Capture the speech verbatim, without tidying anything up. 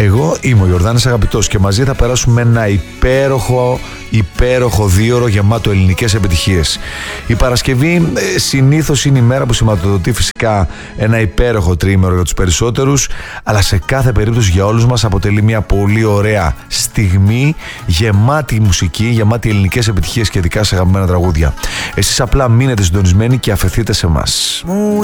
Εγώ είμαι ο Ιορδάνης Αγαπητός και μαζί θα περάσουμε ένα υπέροχο, υπέροχο δίωρο γεμάτο ελληνικές επιτυχίες. Η Παρασκευή ε, συνήθως είναι η μέρα που σηματοδοτεί φυσικά ένα υπέροχο τριήμερο για τους περισσότερους, αλλά σε κάθε περίπτωση για όλους μας αποτελεί μια πολύ ωραία στιγμή γεμάτη μουσική, γεμάτη ελληνικές επιτυχίες και ειδικά σε αγαπημένα τραγούδια. Εσείς απλά μείνετε συντονισμένοι και αφεθείτε σε εμάς.